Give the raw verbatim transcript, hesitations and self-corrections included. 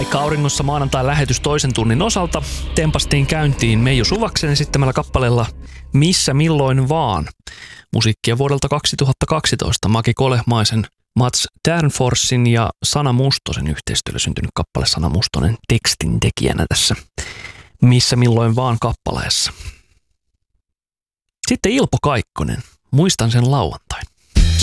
Musiikka auringossa maanantain lähetys toisen tunnin osalta tempastiin käyntiin Meiju Suvaksen esittämällä kappaleella Missä milloin vaan. Musiikkia vuodelta kaksituhattakaksitoista Maki Kolehmaisen, Mats Ternforsin ja Sana Mustosen yhteistyöllä syntynyt kappale. Sana Mustonen tekstin tekijänä tässä Missä milloin vaan kappaleessa. Sitten Ilpo Kaikkonen, Muistan sen lauantain.